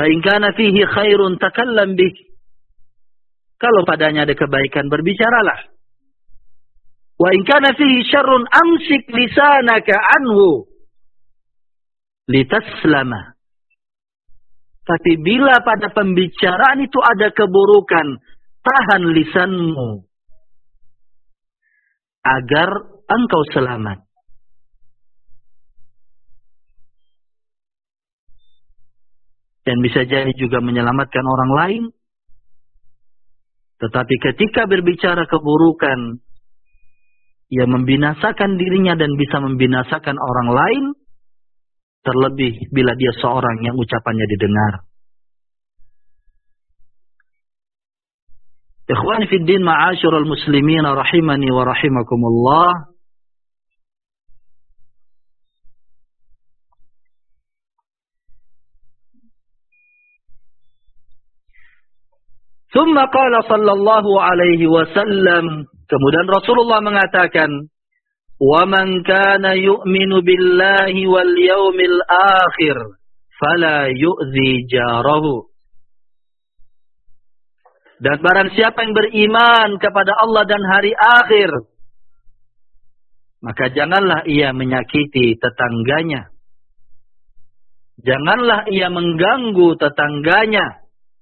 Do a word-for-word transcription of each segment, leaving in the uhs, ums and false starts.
Fa in kana fihi khairun takallam bih. Kalau padanya ada kebaikan, berbicaralah. Wa in kana fihi syarrun amsik lisanaka anhu litaslama. Tapi bila pada pembicaraan itu ada keburukan, tahan lisanmu agar engkau selamat. Dan bisa jadi juga menyelamatkan orang lain. Tetapi ketika berbicara keburukan, ia membinasakan dirinya dan bisa membinasakan orang lain, terlebih bila dia seorang yang ucapannya didengar. Ikhwani fid din ma'asyiral muslimin rahimani wa rahimakumullah. Thumma qala sallallahu alaihi wasallam, kemudian Rasulullah mengatakan, "Wa man kana yu'minu billahi wal yawmil akhir fala yu'zi jarahu." Dan barang siapa yang beriman kepada Allah dan hari akhir, maka janganlah ia menyakiti tetangganya. Janganlah ia mengganggu tetangganya.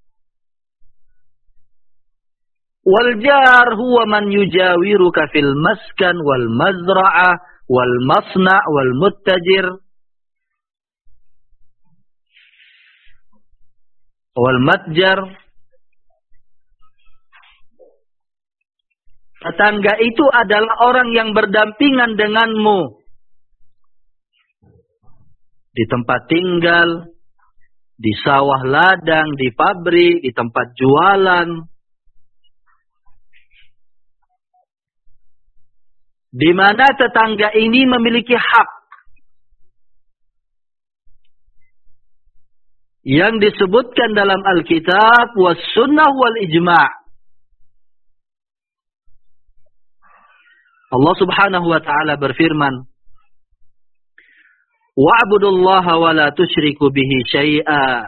Wal jar huwa man yujawiruka fil maskan wal mazra'ah wal masna' wal muttajir wal matjar. Tetangga itu adalah orang yang berdampingan denganmu di tempat tinggal, di sawah ladang, di pabrik, di tempat jualan. Di mana tetangga ini memiliki hak yang disebutkan dalam Alkitab was sunnah wal ijma'. Allah Subhanahu wa taala berfirman, "Wa'budullaha wa la tusyriku bihi syai'a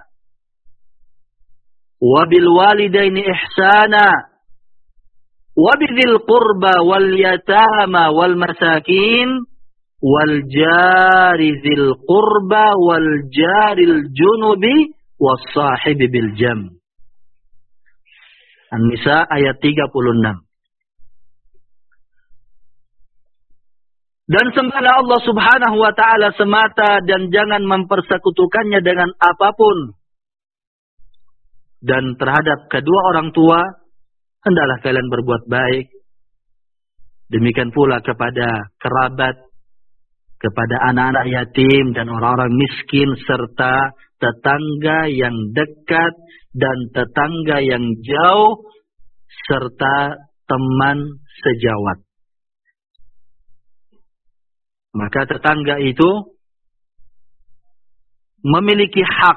wa bil walidaini ihsana wa bidzil qurba wal yatama wal masakin wal jari dzil qurba wal jaril junubi was sahibi bil jam." An-Nisa ayat tiga puluh enam. Dan sembahlah Allah Subhanahu wa taala semata dan jangan mempersekutukannya dengan apapun. Dan terhadap kedua orang tua hendaklah kalian berbuat baik. Demikian pula kepada kerabat, kepada anak-anak yatim dan orang-orang miskin, serta tetangga yang dekat dan tetangga yang jauh, serta teman sejawat. Maka tetangga itu memiliki hak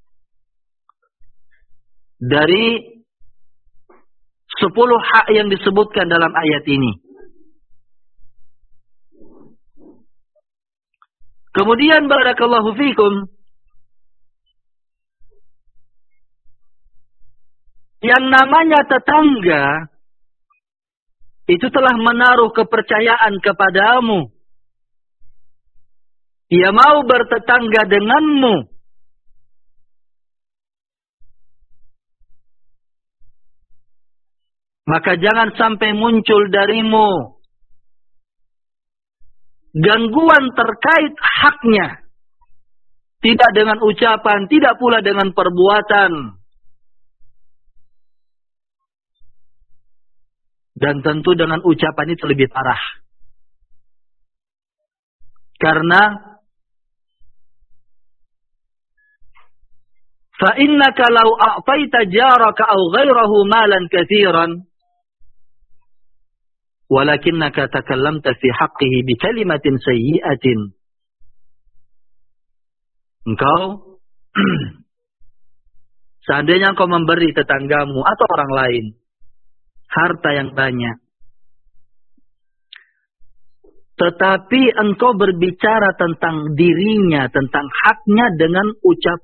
dari sepuluh hak yang disebutkan dalam ayat ini. Kemudian barakallahu fikum, yang namanya tetangga itu telah menaruh kepercayaan kepadamu. Ia mau bertetangga denganmu. Maka jangan sampai muncul darimu gangguan terkait haknya. Tidak dengan ucapan, tidak pula dengan perbuatan. Dan tentu dengan ucapan itu lebih parah. Karena fa innaka law a'taita jaraka aw ghairahu malan katsiran walakinnaka takallamta fi haqqihi bi kalimatin sayyi'atin. Engkau seandainya engkau memberi tetanggamu atau orang lain harta yang banyak, tetapi engkau berbicara tentang dirinya, tentang haknya dengan ucapan